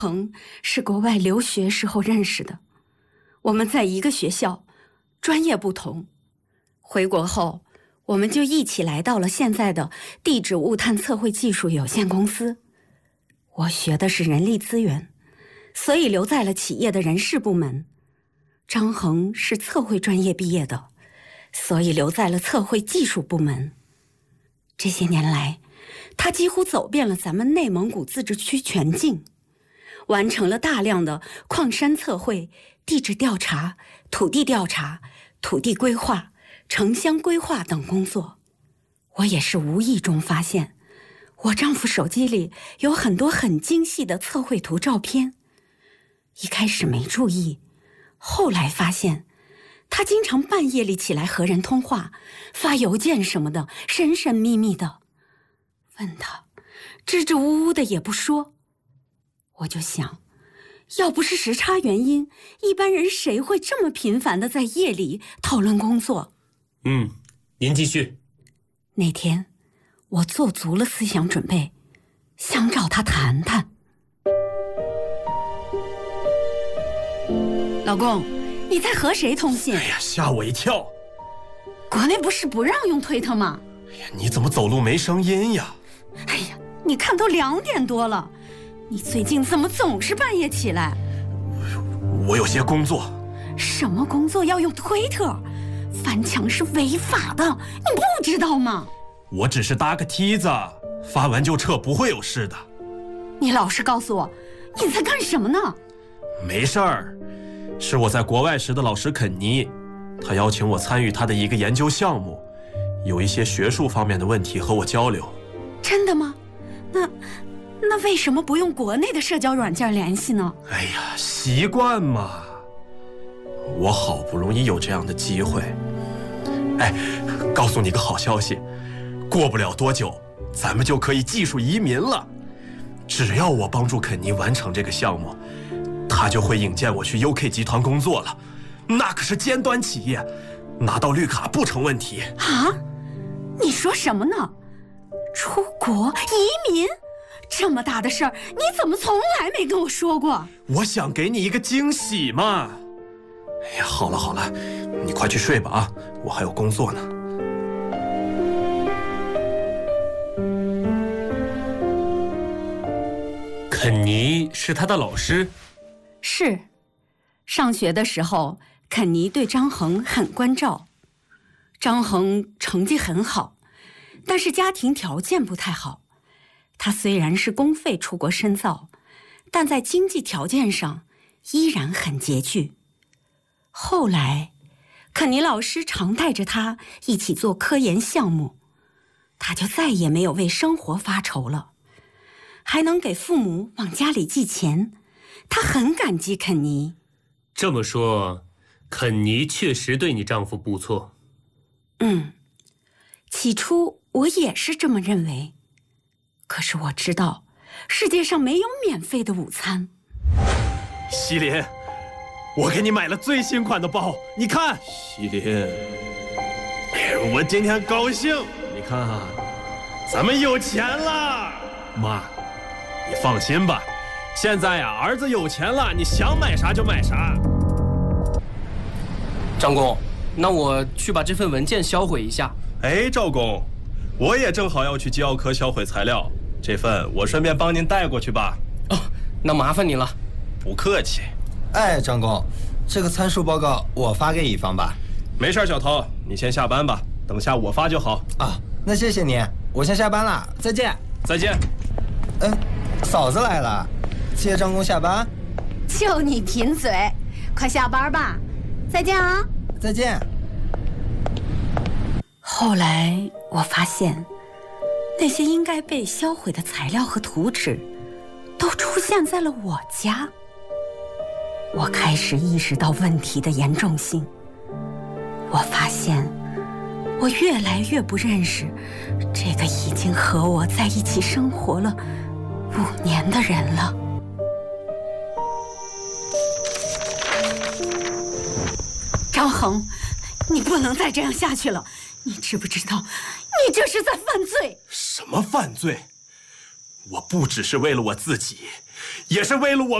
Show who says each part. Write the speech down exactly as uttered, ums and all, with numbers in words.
Speaker 1: 鹏是国外留学时候认识的，我们在一个学校，专业不同。回国后，我们就一起来到了现在的地质物探测绘技术有限公司。我学的是人力资源，所以留在了企业的人事部门。张恒是测绘专业毕业的，所以留在了测绘技术部门。这些年来，他几乎走遍了咱们内蒙古自治区全境，完成了大量的矿山测绘、地质调查、土地调查、土地规划、城乡规划等工作。我也是无意中发现，我丈夫手机里有很多很精细的测绘图照片。一开始没注意，后来发现他经常半夜里起来和人通话，发邮件什么的，神神秘秘的。问他，支支吾吾的也不说。我就想，要不是时差原因，一般人谁会这么频繁的在夜里讨论工作？
Speaker 2: 嗯，您继续。
Speaker 1: 那天，我做足了思想准备，想找他谈谈。老公，你在和谁通信？
Speaker 2: 哎呀，吓我一跳！
Speaker 1: 国内不是不让用推特吗？
Speaker 2: 哎呀，你怎么走路没声音呀？
Speaker 1: 哎呀，你看都两点多了，你最近怎么总是半夜起来？
Speaker 2: 我有些工作。
Speaker 1: 什么工作要用推特？翻墙是违法的，你不知道吗？
Speaker 2: 我只是搭个梯子，发完就撤，不会有事的。
Speaker 1: 你老实告诉我，你在干什么呢？
Speaker 2: 没事儿，是我在国外时的老师肯尼，他邀请我参与他的一个研究项目，有一些学术方面的问题和我交流。
Speaker 1: 真的吗？那那为什么不用国内的社交软件联系呢？
Speaker 2: 哎呀，习惯嘛。我好不容易有这样的机会。哎，告诉你个好消息，过不了多久，咱们就可以技术移民了。只要我帮助肯尼完成这个项目，他就会引荐我去 U K 集团工作了。那可是尖端企业，拿到绿卡不成问题。
Speaker 1: 啊？你说什么呢？出国移民？这么大的事儿，你怎么从来没跟我说过？
Speaker 2: 我想给你一个惊喜嘛。哎呀，好了好了，你快去睡吧啊，我还有工作呢。
Speaker 3: 肯尼是他的老师？
Speaker 1: 是，上学的时候，肯尼对张恒很关照。张恒成绩很好，但是家庭条件不太好。他虽然是公费出国深造，但在经济条件上依然很拮据。后来，肯尼老师常带着他一起做科研项目，他就再也没有为生活发愁了，还能给父母往家里寄钱。他很感激肯尼。
Speaker 3: 这么说，肯尼确实对你丈夫不错。
Speaker 1: 嗯，起初我也是这么认为。可是我知道，世界上没有免费的午餐。
Speaker 2: 西林，我给你买了最新款的包，你看。西林，我今天高兴，你看啊，咱们有钱了。妈，你放心吧，现在呀，儿子有钱了，你想买啥就买啥。
Speaker 4: 张工，那我去把这份文件销毁一下。
Speaker 2: 哎，赵工，我也正好要去机奥科销毁材料，这份我顺便帮您带过去吧。
Speaker 4: 哦，那麻烦您了。
Speaker 2: 不客气。
Speaker 5: 哎，张工，这个参数报告我发给乙方吧。
Speaker 2: 没事，小涛，你先下班吧，等下我发就好。
Speaker 5: 啊，那谢谢你，我先下班了，再见。
Speaker 2: 再见。
Speaker 5: 哎，嫂子来了，接张工下班。
Speaker 1: 就你贫嘴，快下班吧。再见啊。
Speaker 5: 再见。
Speaker 1: 后来我发现，那些应该被销毁的材料和图纸，都出现在了我家。我开始意识到问题的严重性。我发现，我越来越不认识这个已经和我在一起生活了五年的人了。张恒，你不能再这样下去了。你知不知道，你这是在犯罪？
Speaker 2: 什么犯罪？ 我不只是为了我自己，也是为了我。